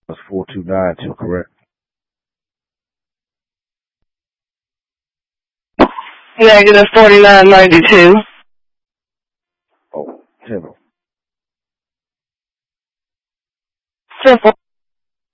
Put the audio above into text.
That's 4292, correct? Negative 4992. Oh, Temple. Simple.